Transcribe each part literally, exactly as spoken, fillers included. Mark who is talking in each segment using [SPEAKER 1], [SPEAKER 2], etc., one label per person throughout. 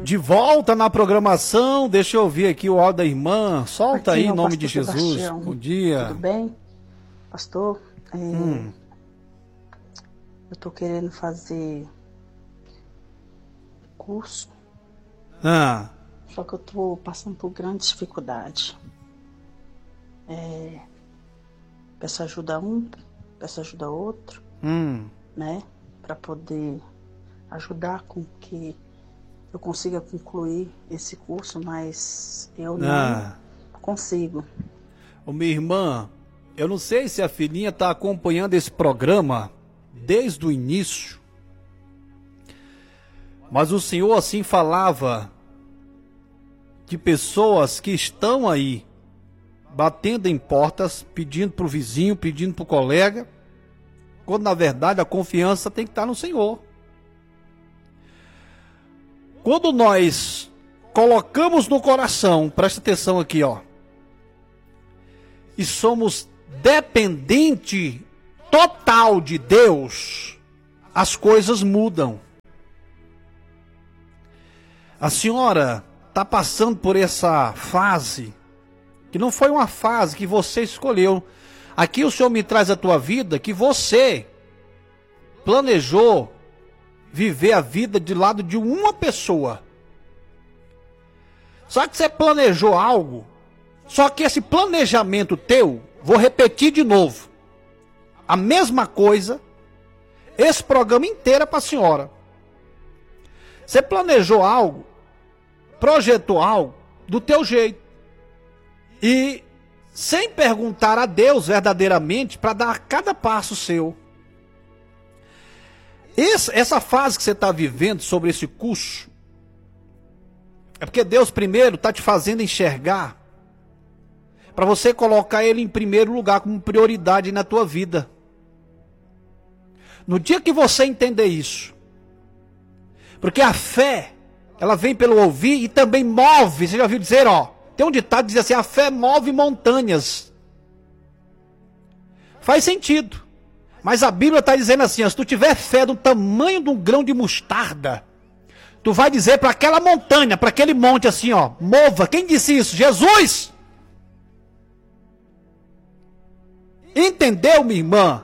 [SPEAKER 1] De volta na programação, deixa eu ouvir aqui o áudio da irmã. Solta
[SPEAKER 2] Aqui
[SPEAKER 1] aí
[SPEAKER 2] é
[SPEAKER 1] em
[SPEAKER 2] o
[SPEAKER 1] nome
[SPEAKER 2] pastor
[SPEAKER 1] de Jesus.
[SPEAKER 2] Sebastião.
[SPEAKER 1] Bom dia.
[SPEAKER 2] Tudo bem? Pastor, é,
[SPEAKER 1] Hum.
[SPEAKER 2] eu tô querendo fazer curso,
[SPEAKER 1] Ah,
[SPEAKER 2] só que eu tô passando por grande dificuldade. É, peço ajuda a um, peço ajuda a outro,
[SPEAKER 1] hum.
[SPEAKER 2] né? Para poder ajudar com que eu consiga concluir esse curso, mas eu não
[SPEAKER 1] Ah.
[SPEAKER 2] consigo.
[SPEAKER 1] Ô, minha irmã, eu não sei se a filhinha está acompanhando esse programa desde o início, mas o Senhor assim falava de pessoas que estão aí batendo em portas, pedindo para o vizinho, pedindo para o colega, quando na verdade a confiança tem que estar no Senhor. Quando nós colocamos no coração, presta atenção aqui, ó, e somos dependente total de Deus, as coisas mudam. A senhora está passando por essa fase, que não foi uma fase que você escolheu. Aqui o Senhor me traz a tua vida, que você planejou viver a vida de lado de uma pessoa. Só que você planejou algo, só que esse planejamento teu, vou repetir de novo, a mesma coisa, esse programa inteiro é para a senhora. Você planejou algo, projetou algo do teu jeito, e sem perguntar a Deus verdadeiramente para dar cada passo seu. Esse, essa fase que você está vivendo sobre esse curso, é porque Deus primeiro está te fazendo enxergar, para você colocar Ele em primeiro lugar como prioridade na tua vida. No dia que você entender isso, porque a fé, ela vem pelo ouvir e também move. Você já ouviu dizer, ó, tem um ditado que diz assim, a fé move montanhas. Faz sentido. Mas a Bíblia está dizendo assim, ó, se tu tiver fé do tamanho de um grão de mostarda, tu vai dizer para aquela montanha, para aquele monte assim, ó, mova. Quem disse isso? Jesus! Entendeu, minha irmã?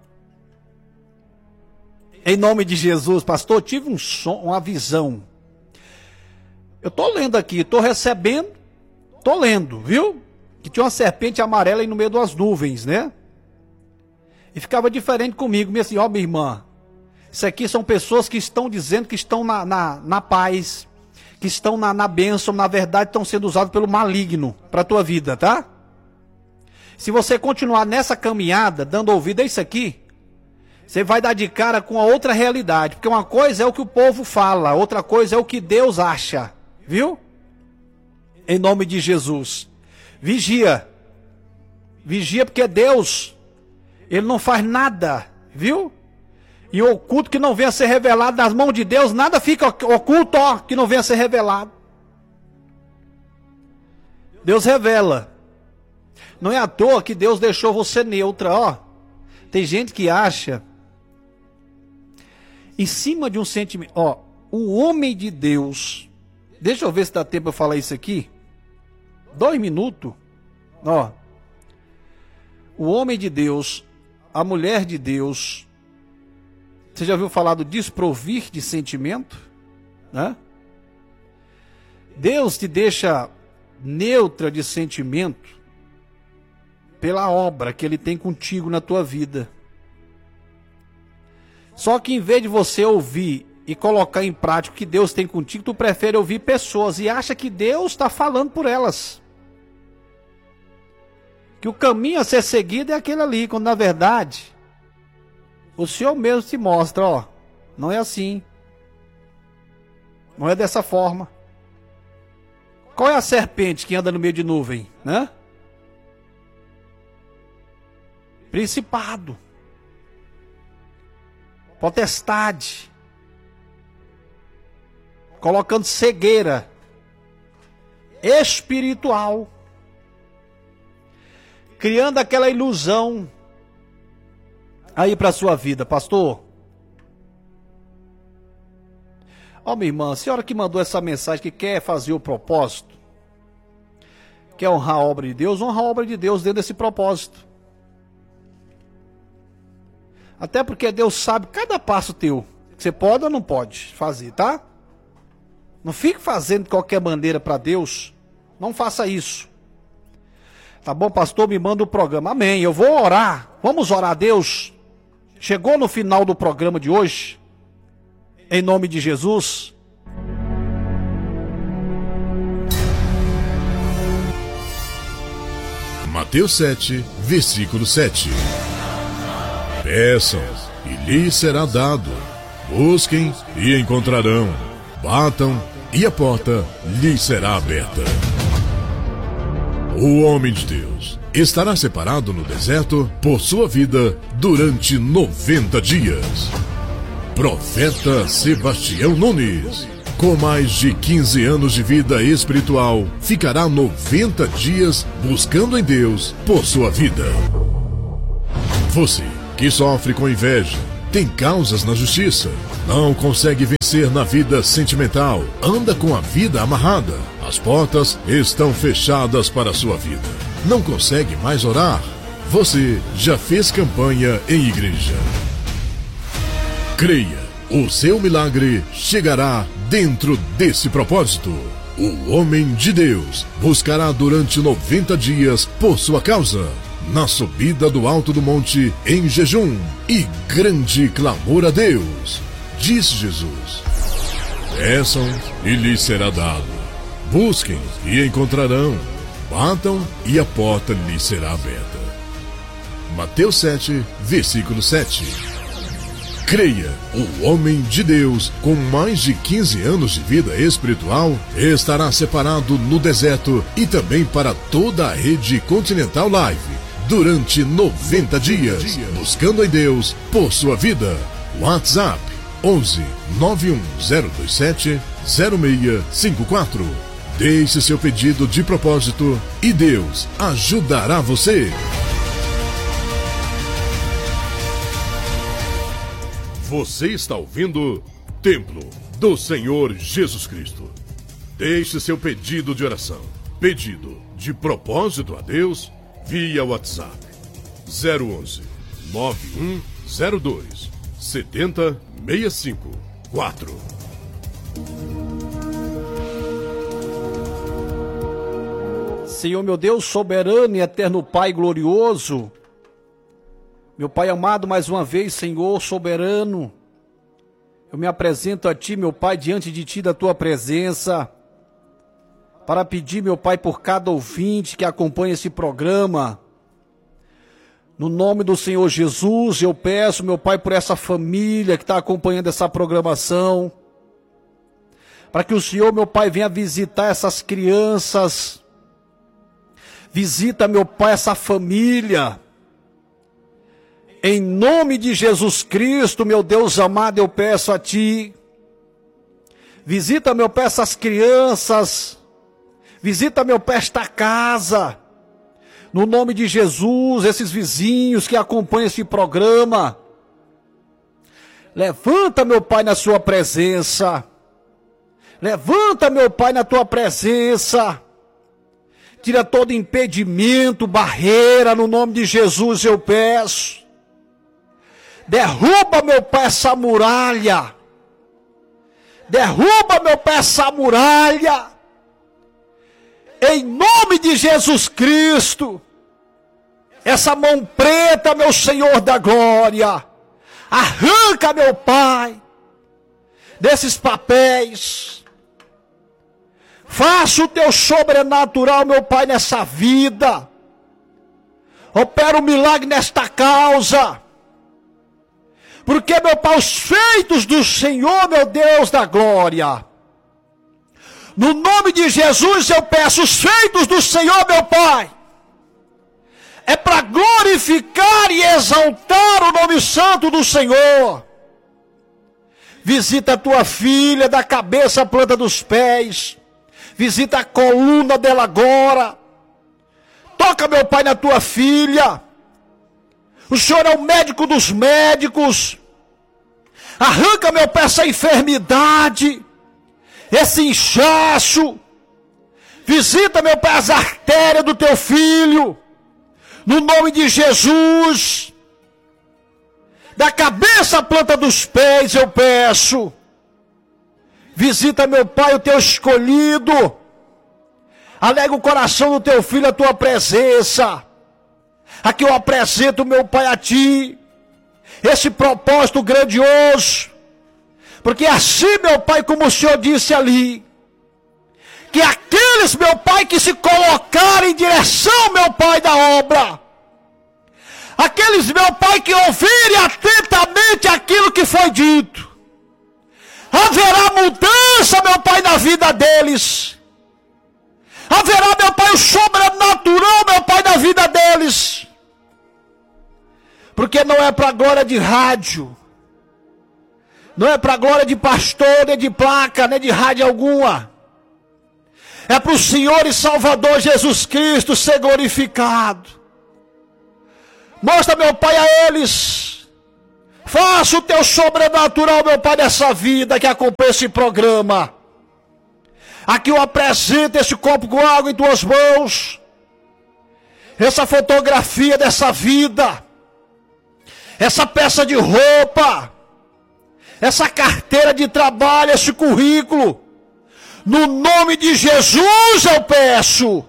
[SPEAKER 1] Em nome de Jesus, pastor, eu tive um som, uma visão. Eu estou lendo aqui, estou recebendo, estou lendo, viu? Que tinha uma serpente amarela aí no meio das nuvens, né? E ficava diferente comigo, me assim, ó, minha irmã, isso aqui são pessoas que estão dizendo que estão na, na, na paz, que estão na, na bênção, na verdade estão sendo usados pelo maligno para a tua vida, tá? Se você continuar nessa caminhada, dando ouvido a isso aqui, você vai dar de cara com a outra realidade, porque uma coisa é o que o povo fala, outra coisa é o que Deus acha, viu? Em nome de Jesus, vigia, vigia porque Deus, Ele não faz nada, viu? E o oculto que não venha a ser revelado nas mãos de Deus, nada fica oculto, ó, que não venha a ser revelado. Deus revela. Não é à toa que Deus deixou você neutra, ó. Tem gente que acha, em cima de um sentimento, ó, o homem de Deus, deixa eu ver se dá tempo eu falar isso aqui, dois minutos, ó, o homem de Deus, a mulher de Deus, você já ouviu falar do desprovir de sentimento? Né? Deus te deixa neutra de sentimento pela obra que Ele tem contigo na tua vida. Só que em vez de você ouvir e colocar em prática o que Deus tem contigo, tu prefere ouvir pessoas e acha que Deus está falando por elas. Que o caminho a ser seguido é aquele ali, quando na verdade o Senhor mesmo te mostra, ó, não é assim. Não é dessa forma. Qual é a serpente que anda no meio de nuvem, né? Principado. Potestade. Colocando cegueira espiritual. Criando aquela ilusão aí para a sua vida, pastor. Ó, minha irmã, a senhora que mandou essa mensagem, que quer fazer o propósito, quer honrar a obra de Deus, honra a obra de Deus dentro desse propósito. Até porque Deus sabe cada passo teu, que você pode ou não pode fazer, tá? Não fique fazendo de qualquer maneira para Deus, não faça isso. Tá bom, pastor, me manda o programa. Amém, eu vou orar, vamos orar a Deus. Chegou no final do programa de hoje, em nome de Jesus.
[SPEAKER 3] Mateus sete, versículo sete. Peçam, e lhes será dado. Busquem, e encontrarão. Batam, e a porta lhes será aberta. O homem de Deus estará separado no deserto por sua vida durante noventa dias. Profeta Sebastião Nunes, com mais de quinze anos de vida espiritual, ficará noventa dias buscando em Deus por sua vida. Você que sofre com inveja, tem causas na justiça, não consegue vencer na vida sentimental, anda com a vida amarrada, as portas estão fechadas para a sua vida, não consegue mais orar, você já fez campanha em igreja. Creia, o seu milagre chegará dentro desse propósito. O homem de Deus buscará durante noventa dias por sua causa, na subida do alto do monte, em jejum e grande clamor a Deus. Disse Jesus: peçam e lhes será dado. Busquem e encontrarão. Batam e a porta lhes será aberta. Mateus sete, versículo sete. Creia, o homem de Deus, com mais de quinze anos de vida espiritual, estará separado no deserto e também para toda a rede Continental Live durante noventa dias, buscando em Deus por sua vida. WhatsApp onze, nove um zero dois sete, zero seis cinco quatro. Deixe seu pedido de propósito e Deus ajudará você. Você está ouvindo Templo do Senhor Jesus Cristo. Deixe seu pedido de oração, pedido de propósito a Deus via WhatsApp zero onze, nove um zero dois, sete zero seis cinco quatro.
[SPEAKER 1] Senhor meu Deus, soberano e eterno Pai glorioso, meu Pai amado, mais uma vez, Senhor soberano, eu me apresento a Ti, meu Pai, diante de Ti, da Tua presença, para pedir, meu Pai, por cada ouvinte que acompanha esse programa. No nome do Senhor Jesus, eu peço, meu Pai, por essa família que está acompanhando essa programação, para que o Senhor, meu Pai, venha visitar essas crianças, visita, meu Pai, essa família. Em nome de Jesus Cristo, meu Deus amado, eu peço a Ti, visita, meu Pai, essas crianças, visita, meu Pai, esta casa, no nome de Jesus, esses vizinhos que acompanham esse programa, levanta, meu Pai, na sua presença, levanta, meu Pai, na Tua presença, tira todo impedimento, barreira, no nome de Jesus eu peço. Derruba, meu Pai, essa muralha. Derruba, meu Pai, essa muralha. Em nome de Jesus Cristo. Essa mão preta, meu Senhor da glória. Arranca, meu Pai, desses papéis. Faça o teu sobrenatural, meu Pai, nessa vida. Opera um milagre nesta causa. Porque, meu Pai, os feitos do Senhor, meu Deus da glória. No nome de Jesus eu peço, os feitos do Senhor, meu Pai. É para glorificar e exaltar o nome santo do Senhor. Visita a tua filha da cabeça à planta dos pés. Visita a coluna dela agora. Toca, meu Pai, na tua filha. O Senhor é o médico dos médicos. Arranca, meu Pai, essa enfermidade. esse inchaço. Visita, meu Pai, as artérias do teu filho. No nome de Jesus. Da cabeça à planta dos pés eu peço. Visita, meu Pai, o teu escolhido. Alega o coração do teu filho a tua presença. Aqui eu apresento, meu Pai, a ti esse propósito grandioso. Porque assim, meu Pai, como o Senhor disse ali, que aqueles, meu Pai, que se colocarem em direção, meu Pai, da obra, aqueles, meu Pai, que ouvirem atentamente aquilo que foi dito, haverá mudança, meu Pai, na vida deles. Haverá, meu Pai, o sobrenatural, meu Pai, na vida deles. Porque não é para a glória de rádio, não é para a glória de pastor, nem de placa, nem de rádio alguma. É para o Senhor e Salvador Jesus Cristo ser glorificado. Mostra, meu Pai, a eles. Faça o teu sobrenatural, meu Pai, nessa vida que acompanha esse programa. Aqui eu apresento esse copo com água em tuas mãos. Essa fotografia dessa vida. Essa peça de roupa. Essa carteira de trabalho, esse currículo. No nome de Jesus eu peço.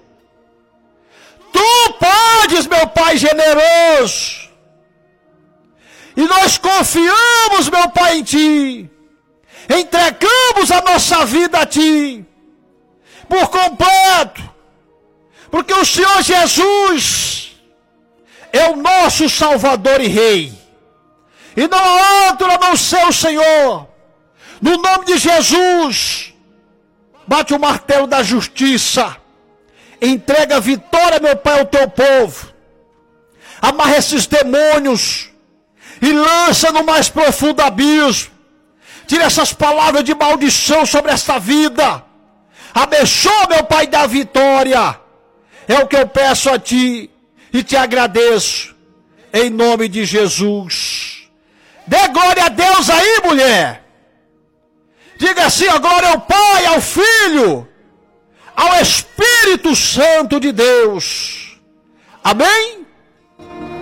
[SPEAKER 1] Tu podes, meu Pai generoso. E nós confiamos, meu Pai, em Ti. Entregamos a nossa vida a Ti. Por completo. Porque o Senhor Jesus é o nosso Salvador e Rei. E não há outro a não ser o Senhor. No nome de Jesus. Bate o martelo da justiça. Entrega a vitória, meu Pai, ao teu povo. Amarra esses demônios. E lança no mais profundo abismo. Tira essas palavras de maldição sobre esta vida. Abençoa, meu Pai, da vitória. É o que eu peço a Ti. E te agradeço. Em nome de Jesus. Dê glória a Deus aí, mulher. Diga assim, a glória ao Pai, ao Filho, ao Espírito Santo de Deus. Amém?